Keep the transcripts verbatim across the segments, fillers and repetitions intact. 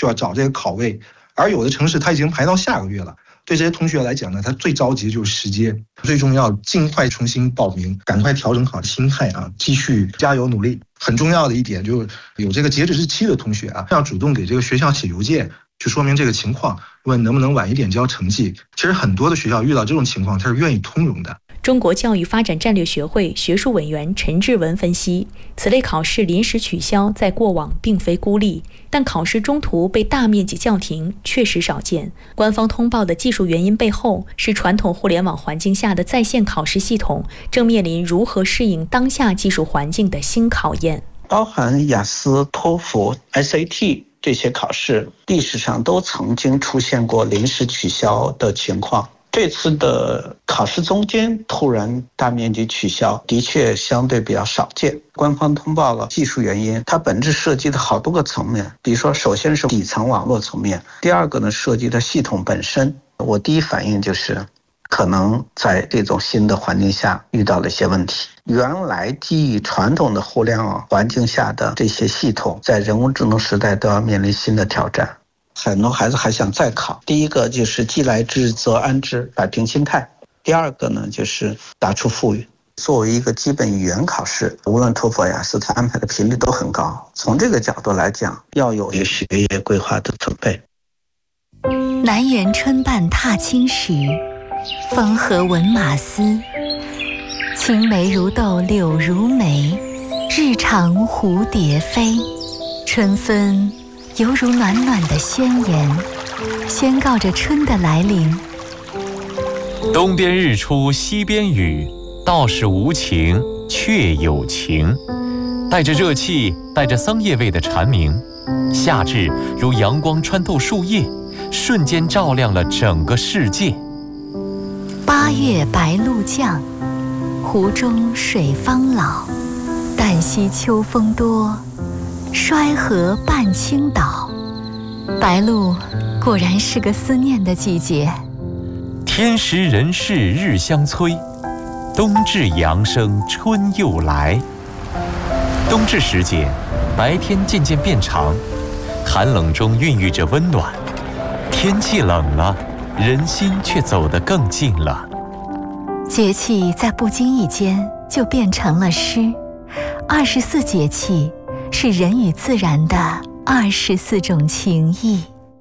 就要找这个考位，而有的城市它已经排到下个月了。对这些同学来讲呢，他最着急就是时间，最重要尽快重新报名，赶快调整好心态啊，继续加油努力。很重要的一点就是有这个截止日期的同学啊，要主动给这个学校写邮件，去说明这个情况，问能不能晚一点交成绩。其实很多的学校遇到这种情况，他是愿意通融的。 中国教育发展战略学会学术委员陈志文分析，此类考试临时取消在过往并非孤立，但考试中途被大面积叫停确实少见。官方通报的技术原因背后，是传统互联网环境下的在线考试系统正面临如何适应当下技术环境的新考验。 包含雅思、托福、S A T 这些考试，历史上都曾经出现过临时取消的情况。这次的考试中间突然大面积取消，的确相对比较少见。官方通报了技术原因，它本质涉及的好多个层面，比如说首先是底层网络层面，第二个呢涉及的系统本身。我第一反应就是可能在这种新的环境下遇到了一些问题。原来基于传统的互联网环境下的这些系统，在人工智能时代都要面临新的挑战。很多孩子还想再考，第一个就是既来之则安之，摆平心态；第二个呢就是答出复语。作为一个基本语言考试，无论托福、雅思，它安排的频率都很高。从这个角度来讲，要有一个学业规划的准备。 南园春半踏青时，风和闻马嘶。青梅如豆柳如眉，日长蝴蝶飞。春分犹如暖暖的宣言，宣告着春的来临。 东边日出西边雨，道是无晴却有晴。带着热气，带着桑叶味的蝉鸣，夏至如阳光穿透树叶，瞬间照亮了整个世界。 八月白露降，湖中水方老。旦夕秋风多，衰河半倾倒。白露果然是个思念的季节。 天时人事日相催，冬至阳生春又来。冬至时节，白天渐渐变长，寒冷中孕育着温暖。天气冷了，人心却走得更近了。 节气在不经意间就变成了诗。二十四节气是人与自然的二十四种情谊。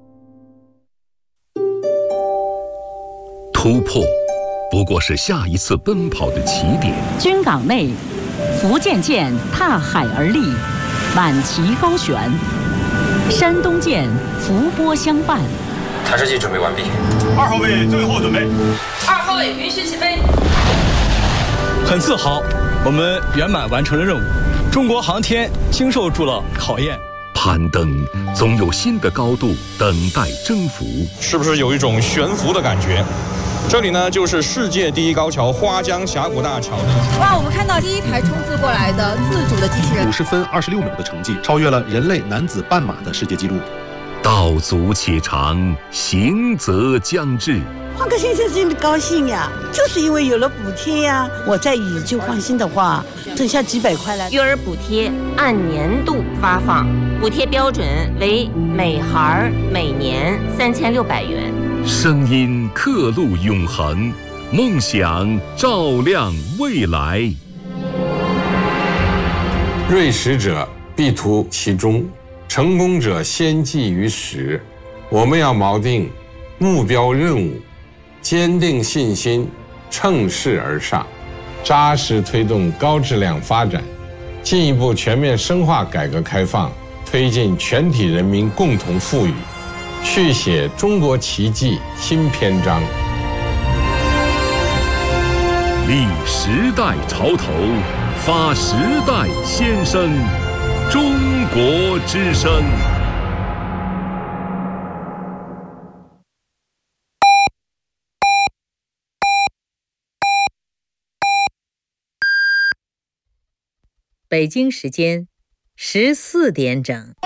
突破不过是下一次奔跑的起点。 军港内，福建舰踏海而立，满旗高悬；山东舰伏波相伴。 弹射器准备完毕。 二号位最后准备。 二号位允许起飞。 很自豪，我们圆满完成了任务。中国航天经受住了考验。 攀登总有新的高度等待征服。 是不是有一种悬浮的感觉？这里呢，就是世界第一高桥花江峡谷大桥。 哇，我们看到第一台冲刺过来的自主的机器人， 五十分二十六秒的成绩，超越了人类男子半马的世界纪录。 道阻且长，行则将至。 换个先生真的高兴呀，就是因为有了补贴呀。我再以旧换新的话，剩下几百块了。 育儿补贴按年度发放，补贴标准为每孩每年三千六百元。 声音刻录永恒，梦想照亮未来。 锐实者必图其中，成功者先记于始。我们要锚定目标任务，坚定信心，乘势而上，扎实推动高质量发展，进一步全面深化改革开放，推进全体人民共同富裕，续写中国奇迹新篇章。 立时代潮头，发时代先声，中国之声。 北京时间十四点整。